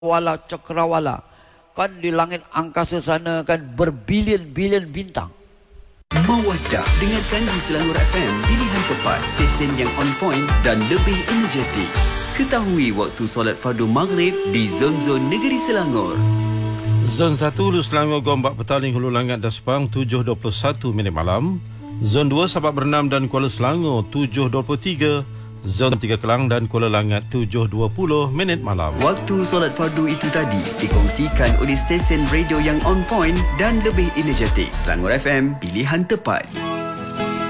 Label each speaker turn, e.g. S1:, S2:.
S1: wala cakrawala. Kan di langit angkasa sana kan berbilion-bilion bintang.
S2: Mawaddah, dengarkan di Selangor FM, pilihan tepat, stesen yang on point dan lebih energetik. Ketahui waktu solat fardu maghrib di zon-zon negeri Selangor.
S3: Zon 1 Hulu Selangor, Gombak, Petaling, Hulu Langat dan Sepang 7.21 minit malam. Zon 2 Sabak Bernam dan Kuala Selangor 7.23. Zon 3 Kelang dan Kuala Langat 7.20 minit malam.
S2: Waktu solat fardu itu tadi dikongsikan oleh stesen radio yang on point dan lebih energetik. Selangor FM, pilihan tepat.